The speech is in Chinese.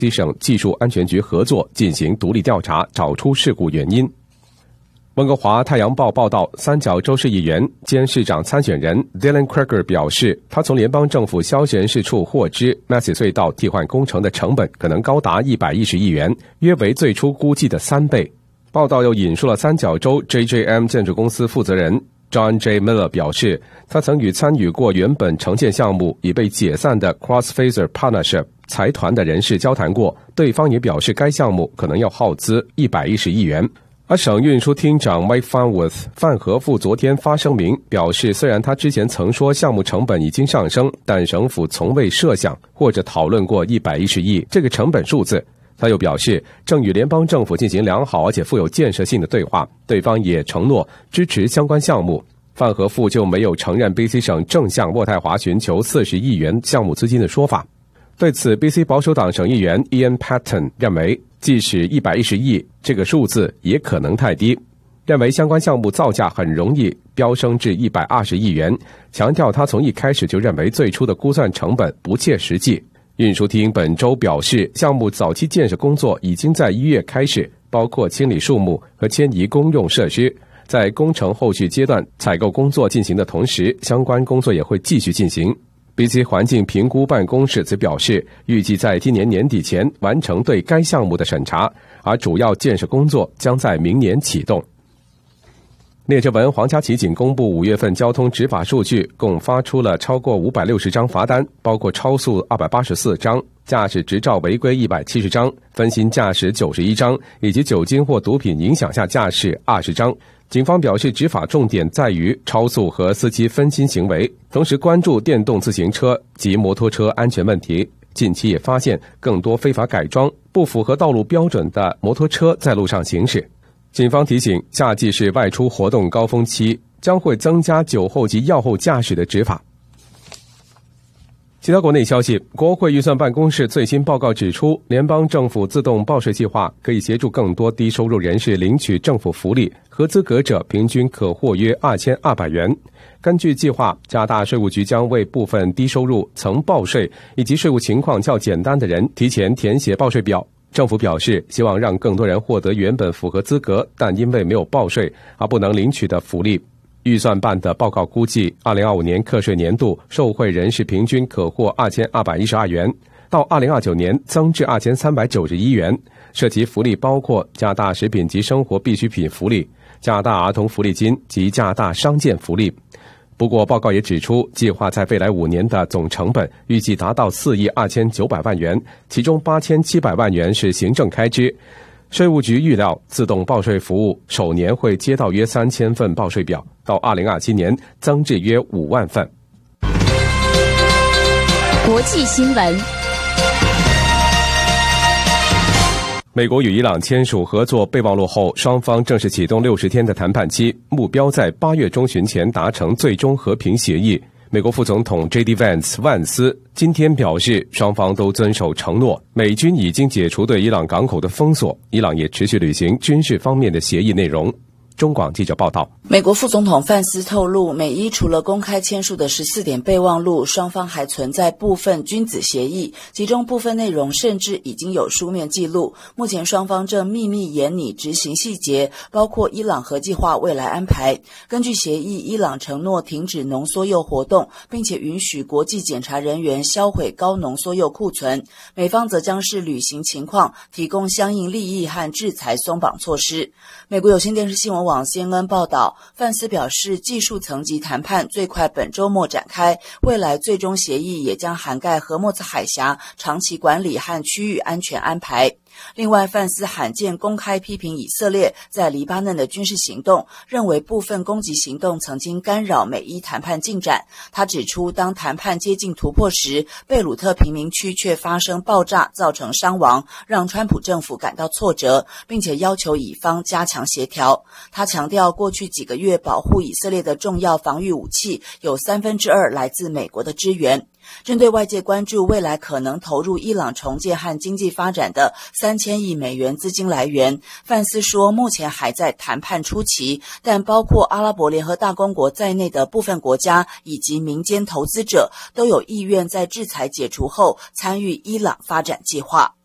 省技术安全局合作进行独立调查，找出事故原因。温哥华太阳报报道，三角州市议员兼市长参选人 Dylan Kruger 表示，他从联邦政府消息人事处获知 Massey 隧道替换工程的成本可能高达110亿元，约为最初估计的3倍。报道又引述了三角洲 JJM 建筑公司负责人 John J. Miller 表示，他曾与参与过原本承建项目已被解散的 Crossfaser Partnership 财团的人士交谈过，对方也表示该项目可能要耗资110亿元。而省运输厅长 Mike Farnworth 范和富昨天发声明表示，虽然他之前曾说项目成本已经上升，但省府从未设想或者讨论过110亿这个成本数字。他又表示，正与联邦政府进行良好而且富有建设性的对话，对方也承诺支持相关项目。范和富就没有承认 BC 省正向渥太华寻求40亿元项目资金的说法。对此 BC 保守党省议员 Ian Patten 认为，即使110亿这个数字也可能太低，认为相关项目造价很容易飙升至120亿元，强调他从一开始就认为最初的估算成本不切实际。运输厅本周表示，项目早期建设工作已经在1月开始，包括清理树木和迁移公用设施。在工程后续阶段，采购工作进行的同时，相关工作也会继续进行。BC 环境评估办公室则表示，预计在今年年底前完成对该项目的审查，而主要建设工作将在明年启动。列车文皇家骑警公布5月份交通执法数据，共发出了超过560张罚单，包括超速284张、驾驶执照违规170张、分心驾驶91张，以及酒精或毒品影响下驾驶20张。警方表示，执法重点在于超速和司机分心行为，同时关注电动自行车及摩托车安全问题。近期也发现更多非法改装、不符合道路标准的摩托车在路上行驶。警方提醒，夏季是外出活动高峰期，将会增加酒后及药后驾驶的执法。其他国内消息，国会预算办公室最新报告指出，联邦政府自动报税计划可以协助更多低收入人士领取政府福利，合资格者平均可获约2200元。根据计划，加拿大税务局将为部分低收入、曾报税以及税务情况较简单的人提前填写报税表。政府表示，希望让更多人获得原本符合资格但因为没有报税而不能领取的福利。预算办的报告估计，2025年课税年度受惠人士平均可获2212元，到2029年增至2391元。涉及福利包括加拿大食品及生活必需品福利、加拿大儿童福利金及加拿大商建福利。不过，报告也指出，计划在未来5年的总成本预计达到4亿2900万元，其中8700万元是行政开支。税务局预料，自动报税服务首年会接到约3000份报税表，到2027年增至约5万份。 国际新闻。 美国与伊朗签署合作备忘录后，双方正式启动60天的谈判期，目标在8月中旬前达成最终和平协议。美国副总统 J.D. Vance 万斯今天表示，双方都遵守承诺，美军已经解除对伊朗港口的封锁，伊朗也持续履行军事方面的协议内容。中广记者报道， 美国副总统范斯透露，美伊除了公开签署的14点备忘录，双方还存在部分君子协议，其中部分内容甚至已经有书面记录。目前双方正秘密研拟执行细节，包括伊朗核计划未来安排。根据协议，伊朗承诺停止浓缩铀活动，并且允许国际检查人员销毁高浓缩铀库存，美方则将视履行情况提供相应利益和制裁松绑措施。美国有线电视新闻网 CNN 报道，范斯表示，技术层级谈判最快本周末展开，未来最终协议也将涵盖荷默兹海峡长期管理和区域安全安排。另外，范斯罕见公开批评以色列在黎巴嫩的军事行动，认为部分攻击行动曾经干扰美伊谈判进展。他指出，当谈判接近突破时，贝鲁特贫民区却发生爆炸，造成伤亡，让川普政府感到挫折，并且要求以方加强协调。他强调，过去几个月保护以色列的重要防御武器有2/3来自美国的支援。针对外界关注未来可能投入伊朗重建和经济发展的3000亿美元资金来源，范斯说，目前还在谈判初期，但包括阿拉伯联合大公国在内的部分国家以及民间投资者都有意愿在制裁解除后参与伊朗发展计划。